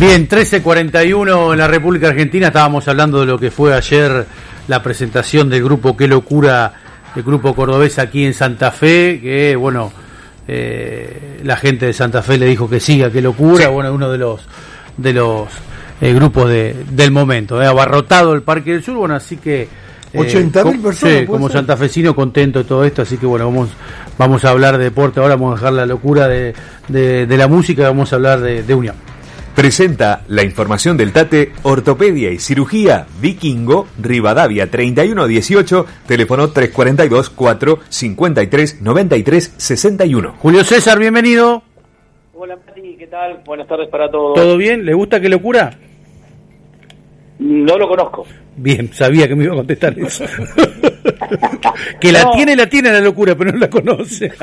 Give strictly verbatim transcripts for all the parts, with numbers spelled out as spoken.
Bien, trece cuarenta y uno en la República Argentina. Estábamos hablando de lo que fue ayer la presentación del grupo Qué Locura, el grupo cordobés aquí en Santa Fe, que bueno, eh, la gente de Santa Fe le dijo que siga Qué Locura, sí. Bueno, uno de los de los eh, grupos de, del momento, eh, abarrotado el Parque del Sur, bueno, así que eh, ochenta mil personas. Sí, como ser? Santafesino contento de todo esto, así que bueno, vamos vamos a hablar de deporte, ahora vamos a dejar la locura de, de, de la música, vamos a hablar de, de Unión. Presenta la información del Tate, Ortopedia y Cirugía Vikingo, Rivadavia treinta y uno dieciocho, teléfono tres cuatro dos, cuatro cinco tres, nueve tres seis uno. Julio César, bienvenido. Hola Mati, ¿qué tal? Buenas tardes para todos. ¿Todo bien? ¿Le gusta Qué Locura? No lo conozco. Bien, sabía que me iba a contestar eso. Que la no. tiene, la tiene la locura, pero no la conoce.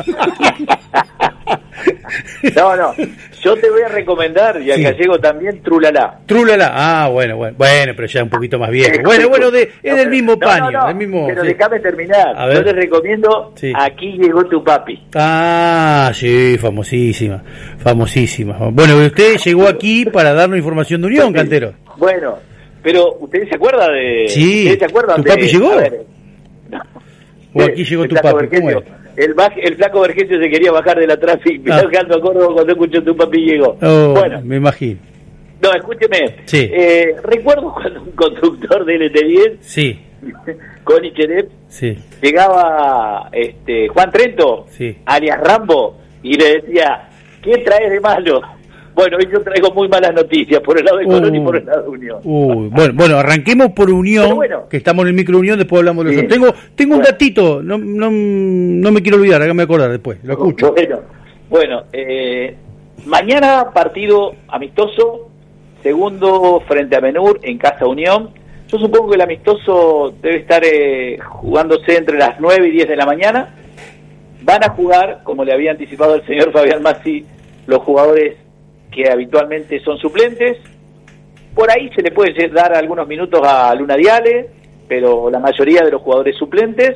No, no, yo te voy a recomendar, y a sí. Gallego también, Trulala. Trulala, ah, bueno, bueno, bueno, pero ya un poquito más viejo. Bueno, bueno, de, es no, del mismo no, paño, no, no, del mismo. Pero sí. déjame terminar. Yo te recomiendo sí. Aquí llegó tu papi. Ah, sí, famosísima, famosísima. Bueno, usted llegó aquí para darnos información de Unión, Cantero. Bueno, pero ¿usted se acuerda de? Sí. ¿Usted se acuerda ¿Tu de? papi llegó? Ver, no. O aquí llegó el tu papi. ¿Cómo es? El, baje, el flaco Vergesio se quería bajar de la tráfico, ah. Viajando a Córdoba cuando escuchó tu papi llegó. Oh, bueno, me imagino. No, escúcheme. Sí. Eh, recuerdo cuando un conductor de L T diez, sí. con Icherep, sí. llegaba este Juan Trento, sí. alias Rambo, y le decía, ¿qué traes de malo? Bueno, hoy yo traigo muy malas noticias por el lado de Colón uh, y por el lado de Unión. Uh, bueno, bueno, arranquemos por Unión, bueno, que estamos en el micro Unión, después hablamos de los otros. Tengo, tengo bueno. un datito, no, no, no me quiero olvidar, hágame acordar después, lo escucho. Bueno, bueno eh, mañana partido amistoso, segundo frente a Menur en Casa Unión. Yo supongo que el amistoso debe estar eh, jugándose entre las nueve y diez de la mañana. Van a jugar, como le había anticipado el señor Fabián Massi, los jugadores que habitualmente son suplentes. Por ahí se le puede dar algunos minutos a Luna Diale, pero la mayoría de los jugadores suplentes.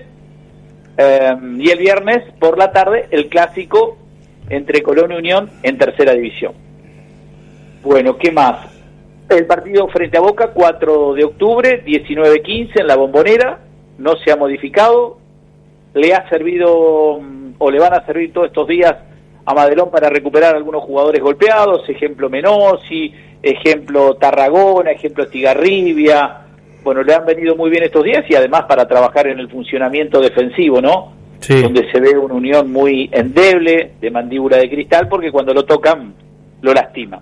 Eh, y el viernes por la tarde el clásico entre Colón y Unión en tercera división. Bueno, ¿qué más? El partido frente a Boca, cuatro de octubre, diecinueve quince en la Bombonera, no se ha modificado. Le ha servido, o le van a servir todos estos días a Madelón para recuperar algunos jugadores golpeados, ejemplo Menossi, ejemplo Tarragona, ejemplo Estigarribia. Bueno, le han venido muy bien estos días y además para trabajar en el funcionamiento defensivo, ¿no? Sí. Donde se ve una Unión muy endeble, de mandíbula de cristal, porque cuando lo tocan, lo lastima.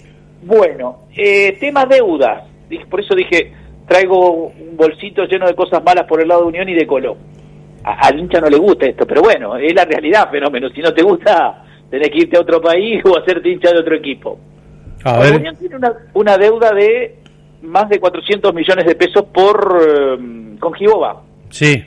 Bueno, eh, tema deudas. Por eso dije, traigo un bolsito lleno de cosas malas por el lado de Unión y de Colón. A, al hincha no le gusta esto, pero bueno, es la realidad, fenómeno. Si no te gusta, tenés que irte a otro país o hacerte hincha de otro equipo. A ver. Unión tiene una, una deuda de más de cuatrocientos millones de pesos por eh, con Giboba. Sí.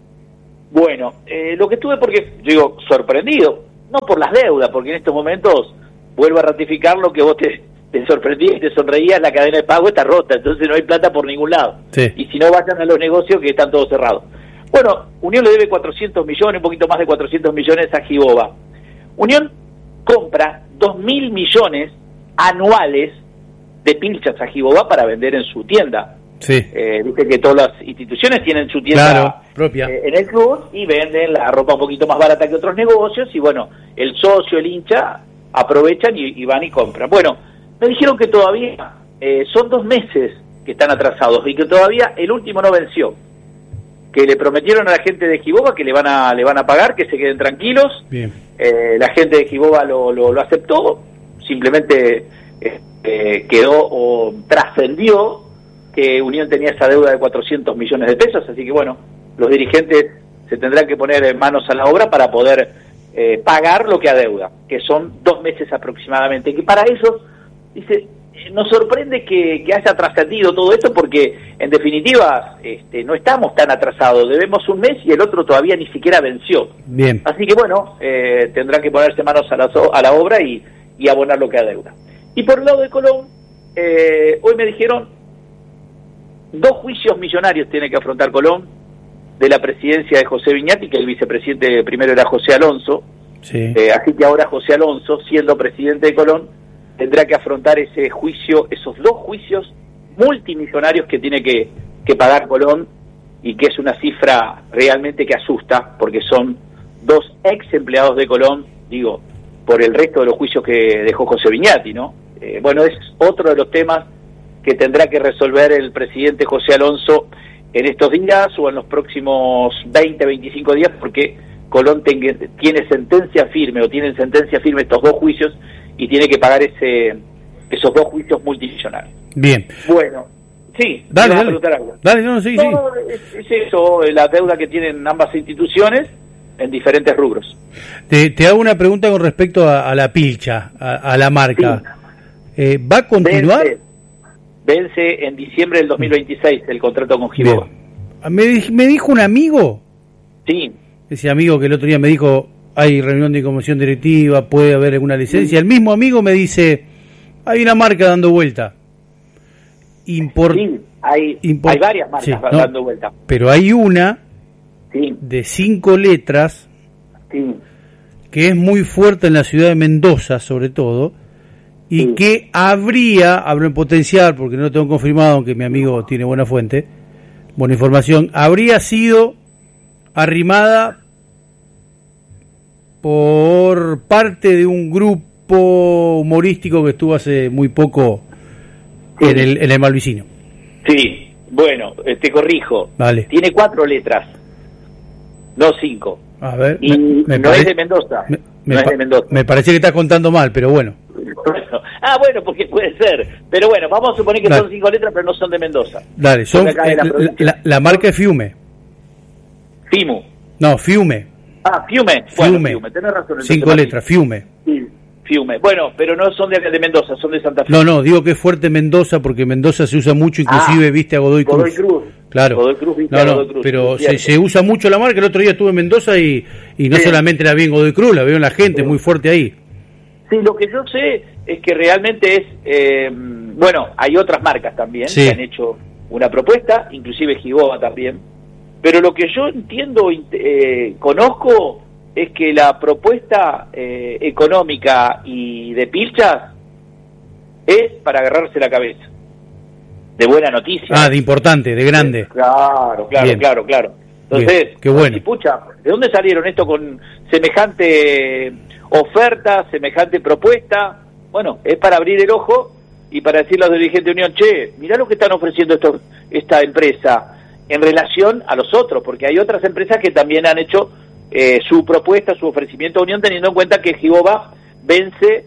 Bueno, eh, lo que estuve, porque, digo, sorprendido, no por las deudas, porque en estos momentos, vuelvo a ratificar lo que vos te, te sorprendías y te sonreías, la cadena de pago está rota, entonces no hay plata por ningún lado. Sí. Y si no, vayan a los negocios que están todos cerrados. Bueno, Unión le debe cuatrocientos millones, un poquito más de cuatrocientos millones a Giboba. Unión compra dos mil millones anuales de pilchas a Giboba para vender en su tienda. Sí. Eh, Viste que todas las instituciones tienen su tienda, claro, propia. Eh, en el club, y venden la ropa un poquito más barata que otros negocios, y bueno, el socio, el hincha, aprovechan y, y van y compran. Bueno, me dijeron que todavía eh, son dos meses que están atrasados y que todavía el último no venció. Que le prometieron a la gente de Giboba que le van a le van a pagar, que se queden tranquilos. Bien. Eh, la gente de Giboba lo, lo, lo aceptó, simplemente eh, eh, quedó o trascendió que Unión tenía esa deuda de cuatrocientos millones de pesos, así que bueno, los dirigentes se tendrán que poner manos a la obra para poder eh, pagar lo que adeuda, que son dos meses aproximadamente, que para ellos, dice, nos sorprende que, que haya trascendido todo esto, porque en definitiva este, no estamos tan atrasados, debemos un mes y el otro todavía ni siquiera venció. Bien. Así que bueno, eh, tendrán que ponerse manos a la, a la obra y, y abonar lo que adeuda. Y por el lado de Colón, eh, hoy me dijeron, dos juicios millonarios tiene que afrontar Colón, de la presidencia de José Viñati, que el vicepresidente primero era José Alonso. Sí. Eh, así que ahora José Alonso, siendo presidente de Colón, tendrá que afrontar ese juicio, esos dos juicios multimillonarios que tiene que, que pagar Colón, y que es una cifra realmente que asusta, porque son dos ex empleados de Colón, digo, por el resto de los juicios que dejó José Viñati, ¿no? Eh, bueno, es otro de los temas que tendrá que resolver el presidente José Alonso en estos días o en los próximos veinte, veinticinco días, porque Colón tenga, tiene sentencia firme, o tienen sentencia firme estos dos juicios, y tiene que pagar ese esos dos juicios multimillonarios. Bien. Bueno, sí, dale, dale, dale. a algo. Dale, no, sí, no, sí. Es, es eso, la deuda que tienen ambas instituciones en diferentes rubros. Te, te hago una pregunta con respecto a, a la pilcha, a, a la marca. Sí. Eh, ¿Va a continuar? Vence, vence en diciembre del dos mil veintiséis el contrato con Giboa. Me, me dijo un amigo, Sí. ese amigo que el otro día me dijo, hay reunión de comisión directiva, puede haber alguna licencia. Sí. El mismo amigo me dice, hay una marca dando vuelta. Import, Sí, hay, import, hay varias marcas sí, no, dando vuelta. pero hay una Sí, de cinco letras sí. que es muy fuerte en la ciudad de Mendoza, sobre todo, y Sí. que habría, hablo en potencial, porque no lo tengo confirmado, aunque mi amigo tiene buena fuente, buena información, habría sido arrimada por parte de un grupo humorístico que estuvo hace muy poco Sí. en el, en el Malvicino. Sí, bueno, eh, te corrijo. Vale. Tiene cuatro letras, no cinco. A ver, Y me- me no pare- es de Mendoza. me, me no es pa- de Mendoza. me parece que estás contando mal, pero bueno. Bueno, ah, bueno, porque puede ser. Pero bueno, vamos a suponer que Dale. son cinco letras, pero no son de Mendoza. Dale, son, Porque acá en eh, la la, provincia. la- la marca es Fiume. Fimu. No, Fiume. Ah, Fiume. Bueno, Fiume. Fiume, tenés razón. entonces, Cinco Martín. letras, Fiume. Sí, Fiume. Bueno, pero no son de, de Mendoza, son de Santa Fe. No, no, digo que es fuerte Mendoza porque Mendoza se usa mucho, inclusive Ah, viste a Godoy Cruz. Godoy Cruz. Claro. Godoy Cruz, viste no, a no, Godoy Cruz, pero es se, cierto. se usa mucho la marca. El otro día estuve en Mendoza y, y no Sí. solamente la vi en Godoy Cruz, la veo en la gente, muy fuerte ahí. Sí, lo que yo sé es que realmente es, eh, bueno, hay otras marcas también Sí. que han hecho una propuesta, inclusive Giboa también, pero lo que yo entiendo, eh, conozco, es que la propuesta eh, económica y de pilchas es para agarrarse la cabeza. De buena noticia. Ah, de importante, de grande. Claro, claro, Bien. claro, claro. Entonces, Bien, qué bueno. y pucha, ¿de dónde salieron esto con semejante oferta, semejante propuesta? Bueno, es para abrir el ojo y para decirle a los dirigentes de Unión, che, mirá lo que están ofreciendo estos, esta empresa en relación a los otros, porque hay otras empresas que también han hecho eh, su propuesta, su ofrecimiento a Unión, teniendo en cuenta que Giboa vence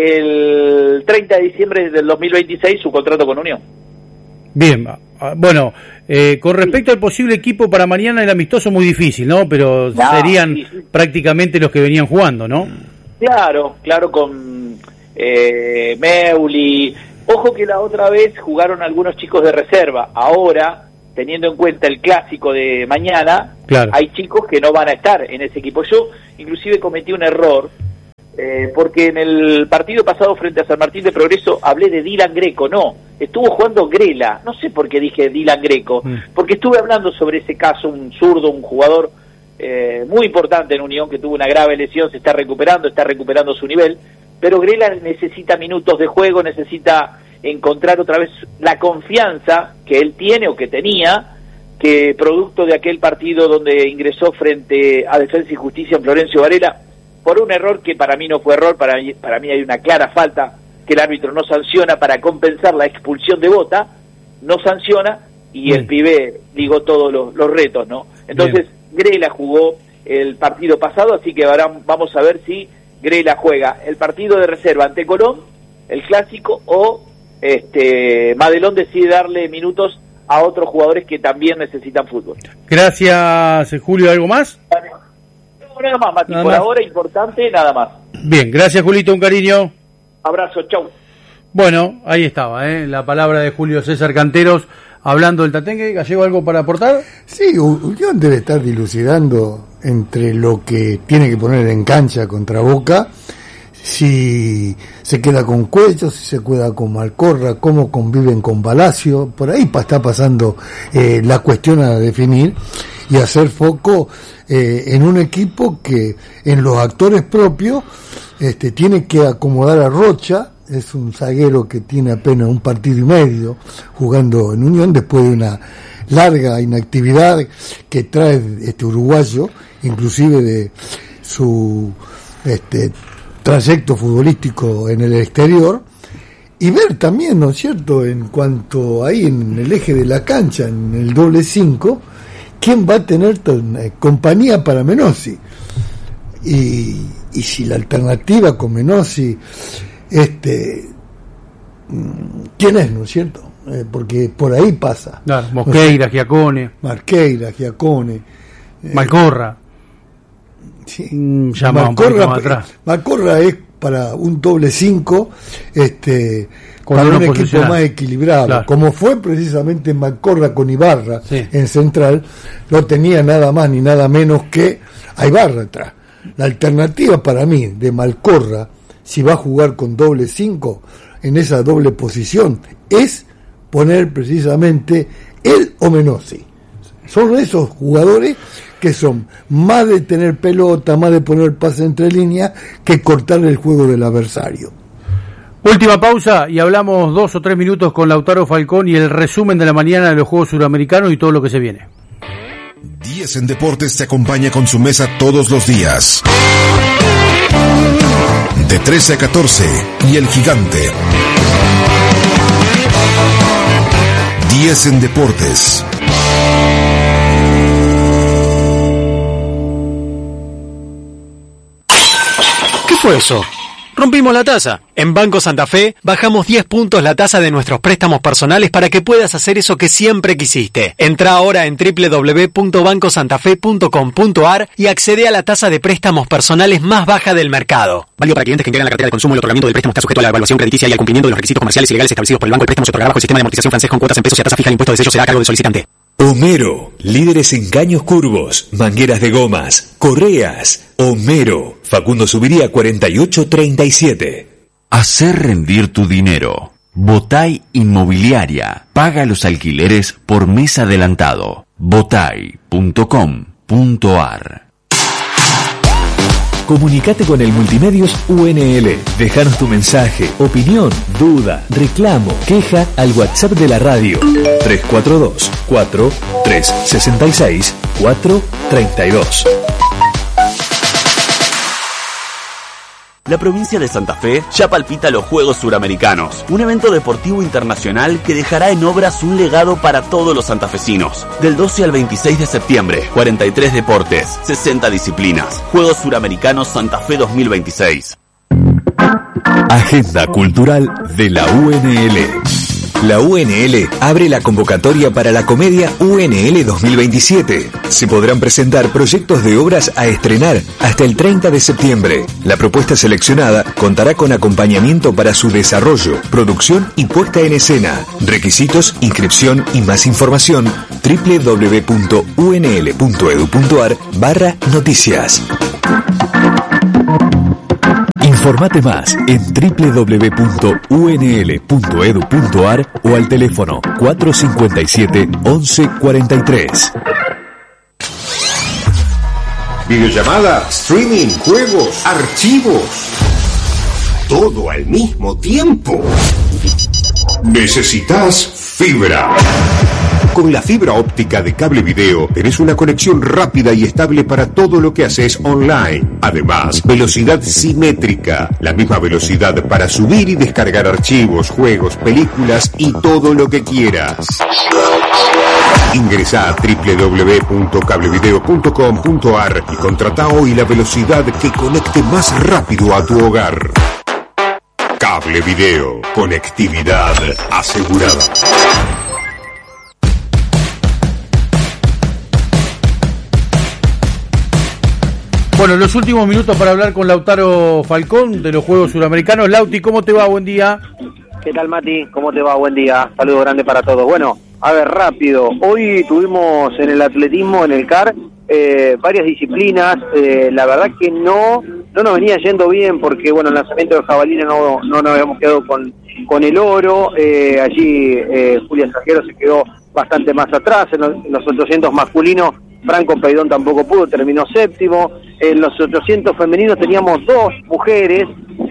el treinta de diciembre del dos mil veintiséis su contrato con Unión. Bien, ah, bueno, eh, con respecto al posible equipo para mañana, el amistoso muy difícil, ¿no? Pero No, serían sí, sí. prácticamente los que venían jugando, ¿no? Claro, claro, con eh, Meuli. Ojo que la otra vez jugaron algunos chicos de reserva. Ahora, teniendo en cuenta el clásico de mañana, Claro. hay chicos que no van a estar en ese equipo. Yo, inclusive, cometí un error, eh, porque en el partido pasado frente a San Martín de Progreso hablé de Dylan Greco. No, estuvo jugando Grela. No sé por qué dije Dylan Greco, Mm. porque estuve hablando sobre ese caso, un zurdo, un jugador eh, muy importante en Unión, que tuvo una grave lesión, se está recuperando, está recuperando su nivel, pero Grela necesita minutos de juego, necesita encontrar otra vez la confianza que él tiene o que tenía, que producto de aquel partido donde ingresó frente a Defensa y Justicia en Florencio Varela, por un error que para mí no fue error, para mí, para mí hay una clara falta que el árbitro no sanciona para compensar la expulsión de Bota, no sanciona, y Bien. el pibe ligó todos los, los retos, ¿no? Entonces, Grela jugó el partido pasado, así que ahora vamos a ver si Grela juega el partido de reserva ante Colón, el clásico, o este Madelón decide darle minutos a otros jugadores que también necesitan fútbol. Gracias, Julio. ¿Algo más? No, nada más, Mati, Nada por más. ahora importante, nada más. Bien, gracias, Julito. Un cariño. Abrazo, chau. Bueno, ahí estaba, ¿eh? La palabra de Julio César Canteros hablando del Tatengue. ¿Gallego algo para aportar? Sí, Unión debe estar dilucidando entre lo que tiene que poner en cancha contra Boca, si se queda con Cuello, si se queda con Malcorra, cómo conviven con Palacio. Por ahí pa- está pasando eh, la cuestión a definir y hacer foco eh, en un equipo que en los actores propios este, tiene que acomodar a Rocha, es un zaguero que tiene apenas un partido y medio jugando en Unión después de una larga inactividad que trae este uruguayo, inclusive de su este trayecto futbolístico en el exterior, y ver también, ¿no es cierto?, en cuanto ahí en el eje de la cancha, en el doble cinco, quién va a tener ton, eh, compañía para Menossi. Y, y si la alternativa con Menossi, este, ¿quién es, no es cierto? Eh, porque por ahí pasa. Claro, Mosqueira, Giacone. Marqueira, Giacone. Eh, Malcorra. Sí. Mm, llama Malcorra, un más atrás. Malcorra es para un doble cinco, este, con para un equipo posicional más equilibrado, claro. Como fue precisamente Malcorra con Ibarra, sí. En Central, no tenía nada más ni nada menos que a Ibarra atrás. La alternativa para mí de Malcorra, si va a jugar con doble cinco en esa doble posición, es poner precisamente él o Menossi. Son esos jugadores que son más de tener pelota, más de poner pase entre líneas, que cortar el juego del adversario. Última pausa y hablamos dos o tres minutos con Lautaro Falcón y el resumen de la mañana de los Juegos Suramericanos y todo lo que se viene. diez en Deportes te acompaña con su mesa todos los días. De trece a catorce y El Gigante. diez en Deportes. ¿Qué fue eso? Rompimos la tasa. En Banco Santa Fe bajamos diez puntos la tasa de nuestros préstamos personales para que puedas hacer eso que siempre quisiste. Entra ahora en doble u doble u doble u punto banco santa fe punto com punto a r y accede a la tasa de préstamos personales más baja del mercado. Válido para clientes que integran la cartera de consumo. El otorgamiento del préstamo está sujeto a la evaluación crediticia y al cumplimiento de los requisitos comerciales y legales establecidos por el banco. El préstamo se otorgará bajo el sistema de amortización francés con cuotas en pesos y a tasa fija. El impuesto de sello será a cargo del solicitante. Homero, líderes en caños curvos, mangueras de gomas, correas. Homero, Facundo Subiría cuarenta y ocho treinta y siete. Hacer rendir tu dinero. Botay Inmobiliaria. Paga los alquileres por mes adelantado. botay punto com punto a r. Comunicate con el Multimedios U N L. Déjanos tu mensaje, opinión, duda, reclamo, queja al WhatsApp de la radio tres cuatro dos, cuatro, tres seis seis, cuatro tres dos. La provincia de Santa Fe ya palpita los Juegos Suramericanos, un evento deportivo internacional que dejará en obras un legado para todos los santafesinos. Del doce al veintiséis de septiembre, cuarenta y tres deportes, sesenta disciplinas. Juegos Suramericanos Santa Fe dos mil veintiséis. Agenda Cultural de la U N L. La U N L abre la convocatoria para la comedia U N L dos mil veintisiete. Se podrán presentar proyectos de obras a estrenar hasta el treinta de septiembre. La propuesta seleccionada contará con acompañamiento para su desarrollo, producción y puesta en escena. Requisitos, inscripción y más información doble u doble u doble u punto u n l punto e d u punto a r barra noticias. Informate más en doble u doble u doble u punto u n l punto e d u punto a r o al teléfono cuatro cinco siete, once cuarenta y tres. Videollamada, streaming, juegos, archivos. Todo al mismo tiempo. Necesitas fibra. Con la fibra óptica de Cable Video tenés una conexión rápida y estable para todo lo que haces online. Además, velocidad simétrica, la misma velocidad para subir y descargar archivos, juegos, películas y todo lo que quieras. Ingresa a doble u doble u doble u punto cable video punto com punto a r y contrata hoy la velocidad que conecte más rápido a tu hogar. Cable Video, conectividad asegurada. Bueno, los últimos minutos para hablar con Lautaro Falcón de los Juegos Suramericanos. Lauti, ¿cómo te va? Buen día. ¿Qué tal, Mati? ¿Cómo te va? Buen día. Saludo grande para todos. Bueno, a ver, rápido. Hoy tuvimos en el atletismo, en el C A R, eh, varias disciplinas. Eh, la verdad que no no nos venía yendo bien porque, bueno, el lanzamiento de jabalina no, no nos habíamos quedado con, con el oro. Eh, allí eh, Julia Sajero se quedó bastante más atrás. En los, en los ochocientos masculinos, Franco Peidón tampoco pudo, terminó séptimo. En los ochocientos femeninos teníamos dos mujeres,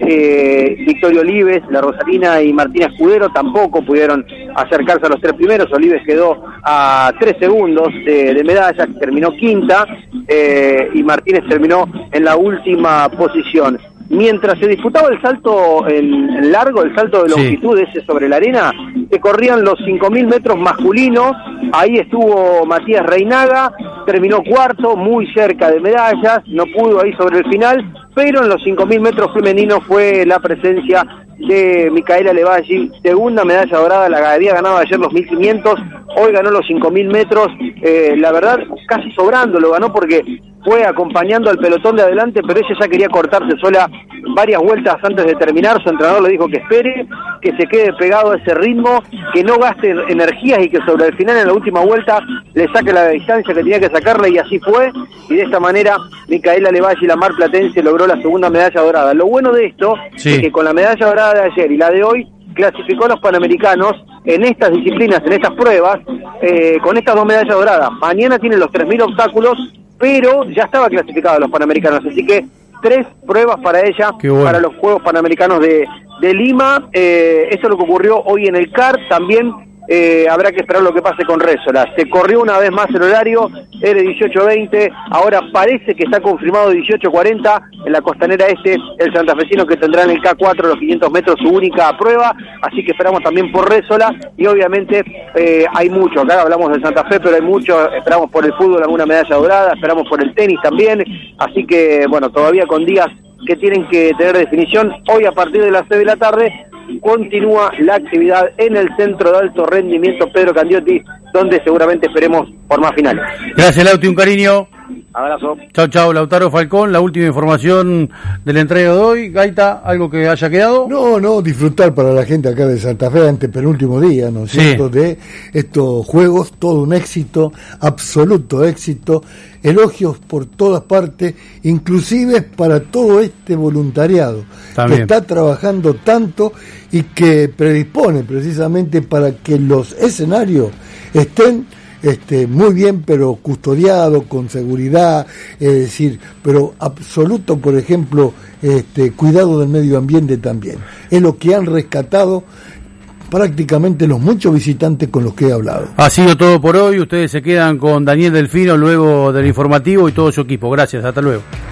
eh, Victoria Olives, La Rosalina y Martín Escudero tampoco pudieron acercarse a los tres primeros. Olives quedó a tres segundos de, de medalla, terminó quinta, eh, y Martínez terminó en la última posición. Mientras se disputaba el salto en, en largo, el salto de longitud sí. ese sobre la arena, se corrían los cinco mil metros masculinos. Ahí estuvo Matías Reinaga, terminó cuarto, muy cerca de medallas, no pudo ahí sobre el final, pero en los cinco mil metros femeninos fue la presencia de Micaela Levalli, segunda medalla dorada. La había ganado ayer los mil quinientos, hoy ganó los cinco mil metros, eh, la verdad casi sobrando lo ganó porque fue acompañando al pelotón de adelante, pero ella ya quería cortarse sola varias vueltas antes de terminar. Su entrenador le dijo que espere, que se quede pegado a ese ritmo, que no gaste energías y que sobre el final en la última vuelta le saque la distancia que tenía que sacarle, y así fue, y de esta manera Micaela Levalli, la marplatense, logró la segunda medalla dorada. Lo bueno de esto sí. es que con la medalla dorada de ayer y la de hoy clasificó a los Panamericanos en estas disciplinas, en estas pruebas, eh, con estas dos medallas doradas. Mañana tienen los tres mil obstáculos, pero ya estaba clasificado a los Panamericanos, así que tres pruebas para ella, bueno. para los Juegos Panamericanos de, de Lima. Eh, eso es lo que ocurrió hoy en el C A R. También eh, habrá que esperar lo que pase con Résola. Se corrió una vez más el horario, era dieciocho veinte, ahora parece que está confirmado dieciocho cuarenta en la Costanera Este, el santafesino que tendrá en el K cuatro los quinientos metros su única prueba, así que esperamos también por Résola, y obviamente eh, hay mucho, acá hablamos de Santa Fe, pero hay mucho, esperamos por el fútbol alguna medalla dorada, esperamos por el tenis también, así que bueno, todavía con días que tienen que tener definición. Hoy a partir de las seis de la tarde continúa la actividad en el Centro de Alto Rendimiento Pedro Candiotti, donde seguramente esperemos por más finales. Gracias, Lauti, un cariño. Abrazo. Chao, chao. Lautaro Falcón, la última información de la entrega de hoy. Gaita, ¿algo que haya quedado? No, no, disfrutar para la gente acá de Santa Fe, ante penúltimo día, ¿no es sí. cierto?, de estos juegos, todo un éxito, absoluto éxito, elogios por todas partes, inclusive para todo este voluntariado También. que está trabajando tanto y que predispone precisamente para que los escenarios estén Este, muy bien, pero custodiado, con seguridad, es decir, pero absoluto, por ejemplo, este, cuidado del medio ambiente también. Es lo que han rescatado prácticamente los muchos visitantes con los que he hablado. Ha sido todo por hoy. Ustedes se quedan con Daniel Delfino luego del informativo y todo su equipo. Gracias, hasta luego.